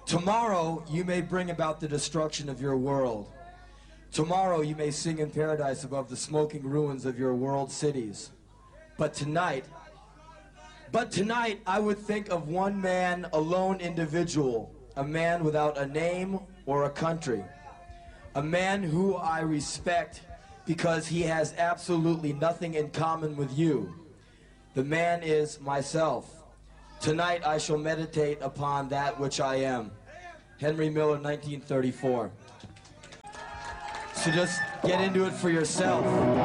Tomorrow you may bring about the destruction of your world. Tomorrow you may sing in paradise above the smoking ruins of your world cities. But tonight I would think of one man, a lone individual, a man without a name or a country. A man who I respect because he has absolutely nothing in common with you. The man is myself. Tonight I shall meditate upon that which I am. Henry Miller, 1934. So just get into it for yourself.